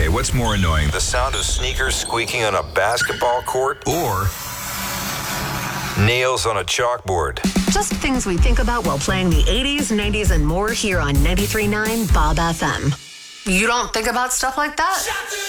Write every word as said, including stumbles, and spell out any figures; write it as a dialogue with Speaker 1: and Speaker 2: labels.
Speaker 1: Okay, what's more annoying?
Speaker 2: The sound of sneakers squeaking on a basketball court?
Speaker 1: Or
Speaker 2: nails on a chalkboard?
Speaker 3: Just things we think about while playing the eighties, nineties, and more here on ninety-three point nine Bob F M. You don't think about stuff like that?